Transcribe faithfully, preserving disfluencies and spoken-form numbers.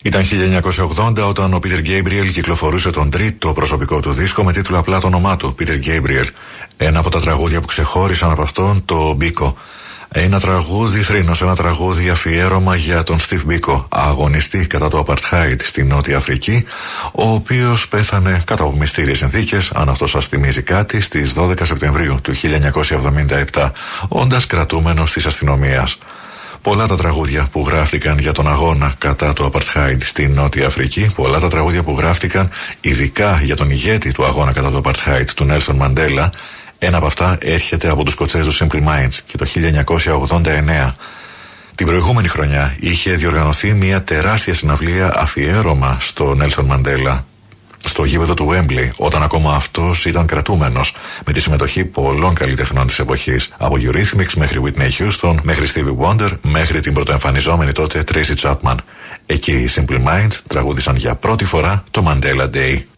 Ήταν χίλια εννιακόσια ογδόντα όταν ο Πίτερ Γκέιμπριελ κυκλοφορούσε τον τρίτο προσωπικό του δίσκο με τίτλο απλά το όνομά του, Πίτερ Γκέιμπριελ. Ένα από τα τραγούδια που ξεχώρισαν από αυτόν, το Μπίκο. Ένα τραγούδι θρήνος, ένα τραγούδι αφιέρωμα για τον Στιβ Μπίκο, αγωνιστή κατά του Απαρτχάιτ στη Νότια Αφρική, ο οποίος πέθανε κατά από μυστήριες συνθήκες, αν αυτό σας θυμίζει κάτι, στις δώδεκα Σεπτεμβρίου του χίλια εννιακόσια εβδομήντα επτά, όντας κρατούμενος της αστυνομίας. Πολλά τα τραγούδια που γράφτηκαν για τον αγώνα κατά του Απαρτχάιτ στη Νότια Αφρική, πολλά τα τραγούδια που γράφτηκαν ειδικά για τον ηγέτη του αγώνα κατά του Απαρτχάιτ, του Νέλσον Μαντέλα. Ένα από αυτά έρχεται από τους Σκοτσέζους Simple Minds και το χίλια εννιακόσια ογδόντα εννέα. Την προηγούμενη χρονιά είχε διοργανωθεί μια τεράστια συναυλία αφιέρωμα στο Νέλσον Μαντέλα στο γήπεδο του Wembley, όταν ακόμα αυτός ήταν κρατούμενος, με τη συμμετοχή πολλών καλλιτεχνών της εποχής, από Eurythmics μέχρι Whitney Houston, μέχρι Stevie Wonder, μέχρι την πρωτοεμφανιζόμενη τότε Tracy Chapman. Εκεί οι Simple Minds τραγούδισαν για πρώτη φορά το Mandela Day.